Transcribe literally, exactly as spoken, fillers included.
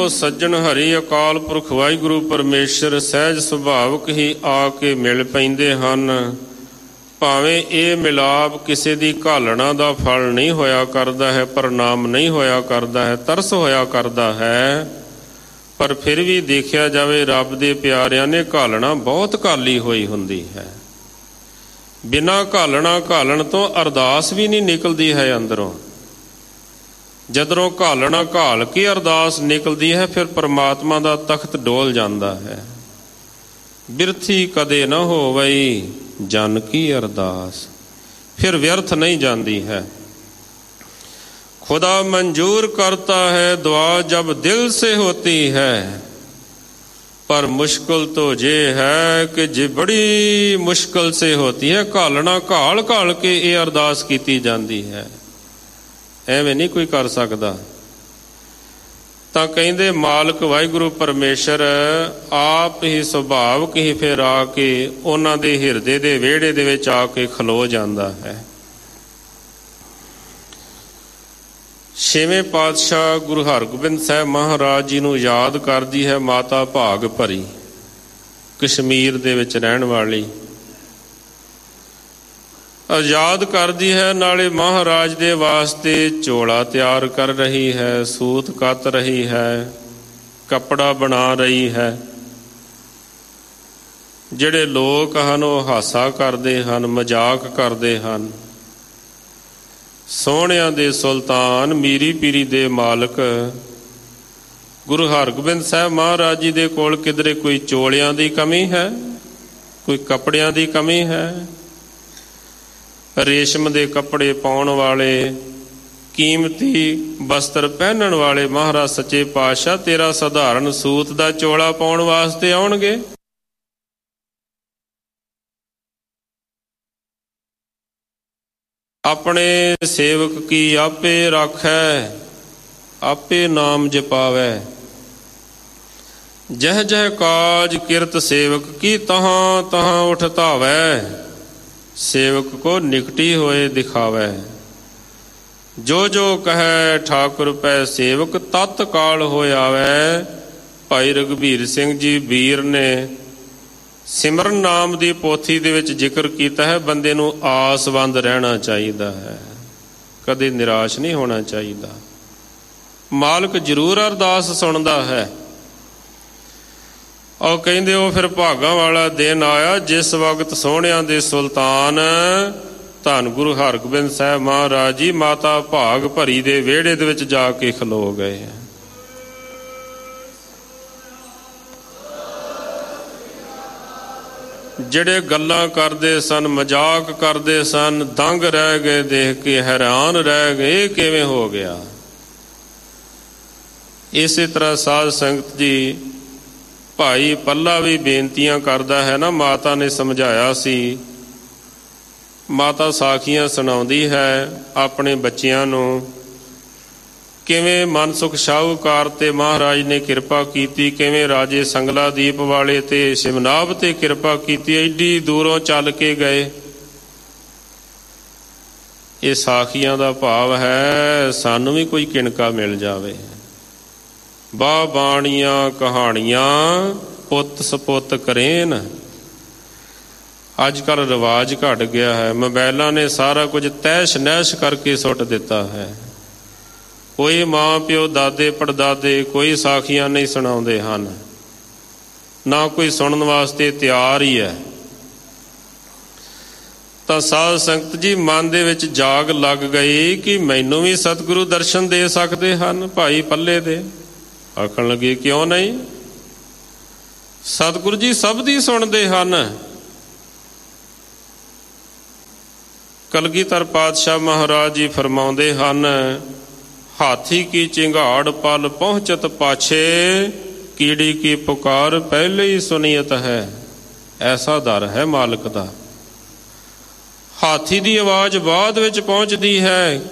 ਸੱਜਣ ਹਰੀ ਅਕਾਲ ਪੁਰਖ ਵਾਹਿਗੁਰੂ ਪਰਮੇਸ਼ਰ ਸਹਿਜ ਸੁਭਾਵਕ ਹੀ ਆ ਕੇ ਮਿਲ ਪੈਂਦੇ ਹਨ। ਭਾਵੇਂ ਇਹ ਮਿਲਾਪ ਕਿਸੇ ਦੀ ਘਾਲਣਾ ਦਾ ਫਲ ਨਹੀਂ ਹੋਇਆ ਕਰਦਾ ਹੈ, ਪ੍ਰਣਾਮ ਨਹੀਂ ਹੋਇਆ ਕਰਦਾ ਹੈ, ਤਰਸ ਹੋਇਆ ਕਰਦਾ ਹੈ, ਪਰ ਫਿਰ ਵੀ ਦੇਖਿਆ ਜਾਵੇ ਰੱਬ ਦੇ ਪਿਆਰਿਆਂ ਨੇ ਘਾਲਣਾ ਬਹੁਤ ਘਾਲੀ ਹੋਈ ਹੁੰਦੀ ਹੈ। ਬਿਨਾਂ ਘਾਲਣਾ ਘਾਲਣ ਤੋਂ ਅਰਦਾਸ ਵੀ ਨਹੀਂ ਨਿਕਲਦੀ ਹੈ ਅੰਦਰੋਂ। ਜਦੋਂ ਘਾਲਣਾ ਘਾਲ ਕੇ ਅਰਦਾਸ ਨਿਕਲਦੀ ਹੈ ਫਿਰ ਪਰਮਾਤਮਾ ਦਾ ਤਖਤ ਡੋਲ ਜਾਂਦਾ ਹੈ। ਬਿਰਥੀ ਕਦੇ ਨਾ ਹੋਵਈ ਜਨ ਕੀ ਅਰਦਾਸ, ਫਿਰ ਵਿਅਰਥ ਨਹੀਂ ਜਾਂਦੀ ਹੈ। खुदा मंजूर करता है दुआ जब दिल से होती है, पर मुश्किल तो ये है कि जे बड़ी मुश्किल से होती है। घालना घाल घाल के ये अरदास की जाती है, ਐਵੇਂ ਨਹੀਂ ਕੋਈ ਕਰ ਸਕਦਾ। ਤਾਂ ਕਹਿੰਦੇ ਮਾਲਕ ਵਾਹਿਗੁਰੂ ਪਰਮੇਸ਼ਰ ਆਪ ਹੀ ਸੁਭਾਵਕ ਹੀ ਫਿਰ ਆ ਕੇ ਉਹਨਾਂ ਦੇ ਹਿਰਦੇ ਦੇ ਵਿਹੜੇ ਦੇ ਵਿੱਚ ਆ ਕੇ ਖਲੋ ਜਾਂਦਾ ਹੈ। ਛੇਵੇਂ ਪਾਤਸ਼ਾਹ ਗੁਰੂ ਹਰਗੋਬਿੰਦ ਸਾਹਿਬ ਮਹਾਰਾਜ ਜੀ ਨੂੰ ਯਾਦ ਕਰਦੀ ਹੈ ਮਾਤਾ ਭਾਗ ਭਰੀ, ਕਸ਼ਮੀਰ ਦੇ ਵਿੱਚ ਰਹਿਣ ਵਾਲੀ। ਯਾਦ ਕਰਦੀ ਹੈ, ਨਾਲੇ ਮਹਾਰਾਜ ਦੇ ਵਾਸਤੇ ਝੋਲਾ ਤਿਆਰ ਕਰ ਰਹੀ ਹੈ, ਸੂਤ ਕੱਤ ਰਹੀ ਹੈ, ਕੱਪੜਾ ਬਣਾ ਰਹੀ ਹੈ। ਜਿਹੜੇ ਲੋਕ ਹਨ ਉਹ ਹਾਸਾ ਕਰਦੇ ਹਨ, ਮਜ਼ਾਕ ਕਰਦੇ ਹਨ। ਸੋਹਣਿਆਂ ਦੇ ਸੁਲਤਾਨ, ਮੀਰੀ ਪੀਰੀ ਦੇ ਮਾਲਕ ਗੁਰੂ ਹਰਗੋਬਿੰਦ ਸਾਹਿਬ ਮਹਾਰਾਜ ਜੀ ਦੇ ਕੋਲ ਕਿਧਰੇ ਕੋਈ ਚੋਲਿਆਂ ਦੀ ਕਮੀ ਹੈ, ਕੋਈ ਕੱਪੜਿਆਂ ਦੀ ਕਮੀ ਹੈ? ਰੇਸ਼ਮ ਦੇ ਕੱਪੜੇ ਪਾਉਣ ਵਾਲੇ, ਕੀਮਤੀ ਵਸਤਰ ਪਹਿਨਣ ਵਾਲੇ ਮਹਾਰਾਜ ਸੱਚੇ ਪਾਤਸ਼ਾਹ ਤੇਰਾ ਸਧਾਰਨ ਸੂਤ ਦਾ ਚੋਲਾ ਪਾਉਣ ਵਾਸਤੇ ਆਉਣਗੇ? ਆਪਣੇ ਸੇਵਕ ਕੀ ਆਪੇ ਰਾਖੈ, ਆਪੇ ਨਾਮ ਜਪਾਵੈ। ਜਹ ਜਹ ਕਾਜ ਕਿਰਤ ਸੇਵਕ ਕੀ ਤਹਾਂ ਤਹਾਂ ਉਠ ਧਾਵੈ। सेवक को निकटी होए दिखावै, जो जो कहे ठाकुर पै सेवक तत्काल हो आवै। भाई रघुबीर सिंह जी ਵੀਰ ਨੇ ਸਿਮਰਨ ਨਾਮ ਦੀ ਪੋਥੀ ਦੇ ਵਿੱਚ ਜ਼ਿਕਰ ਕੀਤਾ ਹੈ, ਬੰਦੇ ਨੂੰ ਆਸਵੰਦ ਰਹਿਣਾ ਚਾਹੀਦਾ ਹੈ, ਕਦੇ ਨਿਰਾਸ਼ ਨਹੀਂ ਹੋਣਾ ਚਾਹੀਦਾ। ਮਾਲਕ ਜ਼ਰੂਰ ਅਰਦਾਸ ਸੁਣਦਾ ਹੈ। ਉਹ ਕਹਿੰਦੇ ਉਹ ਫਿਰ ਭਾਗਾਂ ਵਾਲਾ ਦਿਨ ਆਇਆ ਜਿਸ ਵਕਤ ਸੋਹਣਿਆਂ ਦੇ ਸੁਲਤਾਨ ਧੰਨ ਗੁਰੂ ਹਰਗੋਬਿੰਦ ਸਾਹਿਬ ਮਹਾਰਾਜ ਜੀ ਮਾਤਾ ਭਾਗ ਭਰੀ ਦੇ ਵਿਹੜੇ ਦੇ ਵਿੱਚ ਜਾ ਕੇ ਖਲੋ ਗਏ। ਜਿਹੜੇ ਗੱਲਾਂ ਕਰਦੇ ਸਨ, ਮਜ਼ਾਕ ਕਰਦੇ ਸਨ, ਦੰਗ ਰਹਿ ਗਏ, ਦੇਖ ਕੇ ਹੈਰਾਨ ਰਹਿ ਗਏ, ਇਹ ਕਿਵੇਂ ਹੋ ਗਿਆ? ਇਸੇ ਤਰ੍ਹਾਂ ਸਾਧ ਸੰਗਤ ਜੀ, ਭਾਈ ਪੱਲਾ ਵੀ ਬੇਨਤੀਆਂ ਕਰਦਾ ਹੈ ਨਾ। ਮਾਤਾ ਨੇ ਸਮਝਾਇਆ ਸੀ, ਮਾਤਾ ਸਾਖੀਆਂ ਸੁਣਾਉਂਦੀ ਹੈ ਆਪਣੇ ਬੱਚਿਆਂ ਨੂੰ, ਕਿਵੇਂ ਮਨਸੁਖ ਸ਼ਾਹੂਕਾਰ ਤੇ ਮਹਾਰਾਜ ਨੇ ਕਿਰਪਾ ਕੀਤੀ, ਕਿਵੇਂ ਰਾਜੇ ਸੰਗਲਾਦੀਪ ਵਾਲੇ ਤੇ ਸ਼ਿਵਨਾਭ ਤੇ ਕਿਰਪਾ ਕੀਤੀ, ਐਡੀ ਦੂਰੋਂ ਚੱਲ ਕੇ ਗਏ। ਇਹ ਸਾਖੀਆਂ ਦਾ ਭਾਵ ਹੈ ਸਾਨੂੰ ਵੀ ਕੋਈ ਕਿਣਕਾ ਮਿਲ ਜਾਵੇ। ਬਾਹ ਬਾਣੀਆਂ ਕਹਾਣੀਆਂ ਪੁੱਤ ਸਪੁੱਤ ਕਰੇਨ। ਅੱਜ ਕੱਲ੍ਹ ਰਿਵਾਜ ਘਟ ਗਿਆ ਹੈ, ਮੋਬਾਇਲਾਂ ਨੇ ਸਾਰਾ ਕੁਝ ਤੈਸ਼ ਨੈਸ਼ ਕਰਕੇ ਸੁੱਟ ਦਿੱਤਾ ਹੈ। ਕੋਈ ਮਾਂ ਪਿਓ ਦਾਦੇ ਪੜਦਾਦੇ ਕੋਈ ਸਾਖੀਆਂ ਨਹੀਂ ਸੁਣਾਉਂਦੇ ਹਨ, ਨਾ ਕੋਈ ਸੁਣਨ ਵਾਸਤੇ ਤਿਆਰ ਹੀ ਹੈ। ਤਾਂ ਸਾਧ ਸੰਗਤ ਜੀ ਮਨ ਦੇ ਵਿੱਚ ਜਾਗ ਲੱਗ ਗਈ ਕਿ ਮੈਨੂੰ ਵੀ ਸਤਿਗੁਰੂ ਦਰਸ਼ਨ ਦੇ ਸਕਦੇ ਹਨ। ਭਾਈ ਪੱਲੇ ਦੇ ਆਖਣ ਲੱਗੇ ਕਿਉਂ ਨਹੀਂ, ਸਤਿਗੁਰੂ ਜੀ ਸਭ ਦੀ ਸੁਣਦੇ ਹਨ। ਕਲਗੀਧਰ ਪਾਤਸ਼ਾਹ ਮਹਾਰਾਜ ਜੀ ਫਰਮਾਉਂਦੇ ਹਨ, ਹਾਥੀ ਕੀ ਚਿੰਗਾੜ ਪਲ ਪਹੁੰਚਤ ਪਾਛੇ, ਕੀੜੀ ਕੀ ਪੁਕਾਰ ਪਹਿਲੇ ਹੀ ਸੁਨੀਅਤ ਹੈ। ਐਸਾ ਦਰ ਹੈ ਮਾਲਕ ਦਾ। ਹਾਥੀ ਦੀ ਆਵਾਜ਼ ਬਾਅਦ ਵਿੱਚ ਪਹੁੰਚਦੀ ਹੈ,